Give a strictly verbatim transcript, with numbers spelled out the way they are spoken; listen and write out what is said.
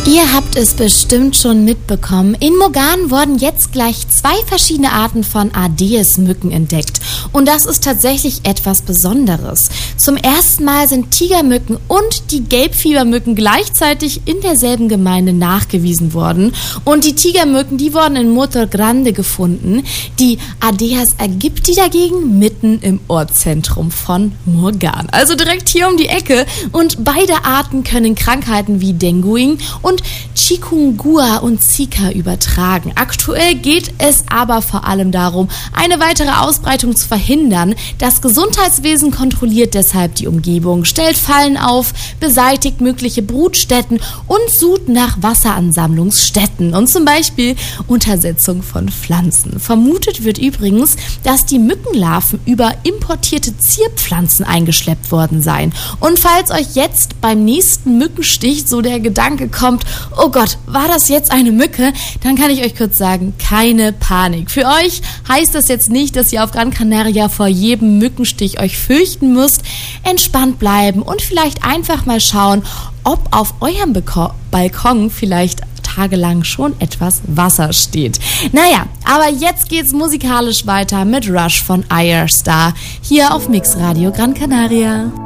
Ihr habt es bestimmt schon mitbekommen. In Mogán wurden jetzt gleich zwei verschiedene Arten von Aedes-Mücken entdeckt. Und das ist tatsächlich etwas Besonderes. Zum ersten Mal sind Tigermücken und die Gelbfiebermücken gleichzeitig in derselben Gemeinde nachgewiesen worden. Und die Tigermücken, die wurden in Motor Grande gefunden. Die Aedes aegypti dagegen mitten im Ortszentrum von Mogán. Also direkt hier um die Ecke. Und beide Arten können Krankheiten wie Dengue und Chikungunya und Zika übertragen. Aktuell geht es aber vor allem darum, eine weitere Ausbreitung zu verhindern. Das Gesundheitswesen kontrolliert deshalb die Umgebung, stellt Fallen auf, beseitigt mögliche Brutstätten und sucht nach Wasseransammlungsstätten und zum Beispiel Untersetzung von Pflanzen. Vermutet wird übrigens, dass die Mückenlarven über importierte Zierpflanzen eingeschleppt worden seien. Und falls euch jetzt beim nächsten Mückenstich so der Gedanke kommt, oh Gott, war das jetzt eine Mücke? Dann kann ich euch kurz sagen, keine Panik. Für euch heißt das jetzt nicht, dass ihr auf Gran Canaria vor jedem Mückenstich euch fürchten müsst. Entspannt bleiben und vielleicht einfach mal schauen, ob auf eurem Beko- Balkon vielleicht tagelang schon etwas Wasser steht. Naja, aber jetzt geht's musikalisch weiter mit Rush von Ayer Star hier auf Mix Radio Gran Canaria.